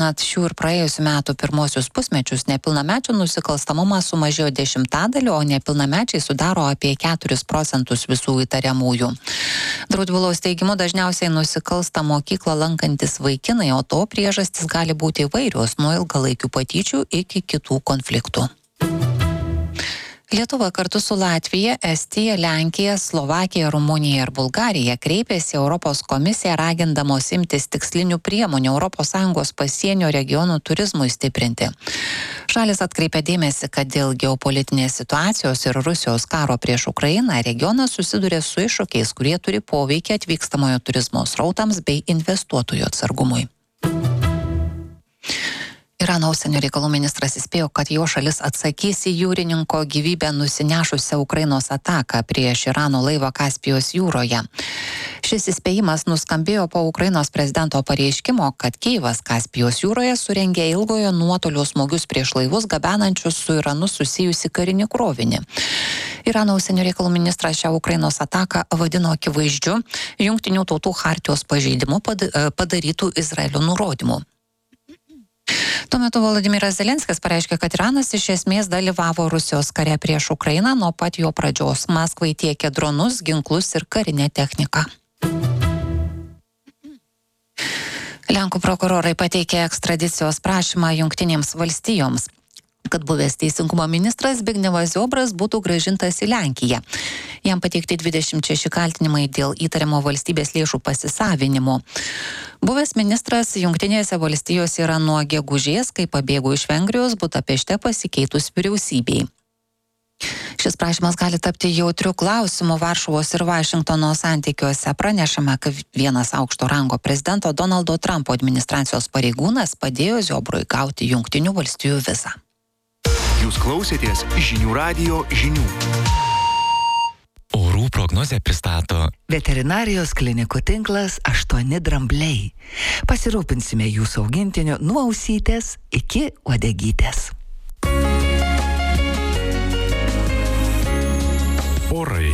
Šių ir praėjusių metų pirmosius pusmečius nepilnamečių nusikalstamumas sumažėjo 10%, o nepilnamečiai sudaro apie 4% visų įtariamųjų. Draudvilos teigimu dažniausiai nusikalsta mokyklą lankantis vaikinai, o to priežastys gali būti įvairios nuo ilgalaikių patyčių iki kitų konfliktų. Lietuva kartu su Latvija, Estija, Lenkija, Slovakija, Rumunija ir Bulgarija kreipėsi Europos komisiją ragindamos imtis tikslinių priemonių ES pasienio regionų turizmui stiprinti. Šalis atkreipė dėmesį, kad dėl geopolitinės situacijos ir Rusijos karo prieš Ukrainą regionas susiduria su iššūkiais, kurie turi poveikį atvykstamojo turizmo srautams bei investuotojų atsargumui. Irano užsienio reikalų ministras įspėjo, kad jo šalis atsakys į jūrininko gyvybę nusinešusią Ukrainos ataką prieš Irano laivą Kaspijos jūroje. Šis įspėjimas nuskambėjo po Ukrainos prezidento pareiškimo, kad Kijevas Kaspijos jūroje surengė ilgojo nuotolio smūgius prieš laivus gabenančius su Iranu susijusi karinį krovinį. Irano užsienio reikalų ministras šią Ukrainos ataką vadino akivaizdžiu Jungtinių tautų chartijos pažeidimu padarytų Izraelio nurodymų. Tuo metu Volodymyras Zelenskis pareiškė, kad Iranas iš esmės dalyvavo Rusijos kare prieš Ukrainą nuo pat jo pradžios. Maskvai tiekė dronus, ginklus ir karinę techniką. Lenkų prokurorai pateikė ekstradicijos prašymą Jungtinėms valstijoms, kad buvęs teisingumo ministras Zbignevas Ziobras būtų grąžintas į Lenkiją. Jam pateikti 26 kaltinimai dėl įtariamo valstybės lėšų pasisavinimo. Buvęs ministras Jungtinėse valstijose yra nuo gegužės, kai pabėgo iš Vengrijos Budapešte pasikeitus vyriausybei. Šis prašymas gali tapti jautriu klausimu Varšuvos ir Vašingtono santykiuose. Pranešama, kad vienas aukšto rango prezidento Donaldo Trumpo administracijos pareigūnas padėjo Ziobrui gauti Jungtinių valstijų vizą. Jūs klausėtės Žinių radijo žinių. Orų prognozę pristato Veterinarijos klinikų tinklas 8 drambliai. Pasirūpinsime jūsų augintiniu nuo ausytės iki uodegytės. Orai.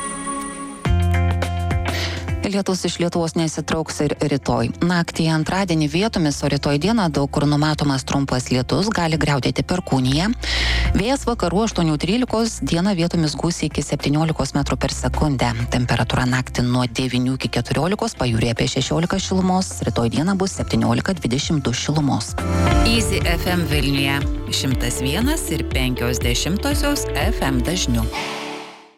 Lietus iš Lietuvos nesitrauks ir rytoj. Naktį antradienį vietomis, o rytoj dieną daug kur numatomas trumpas lietus, gali griaudėti perkūnija. Vėjas vakarų 8-13, dieną vietomis gūsiai iki 17 metrų per sekundę. Temperatūra naktį nuo 9 iki 14, pajūryje apie 16 šilumos, rytoj dieną bus 17-22 šilumos. Easy FM Vilniuje 101,5 FM dažniu.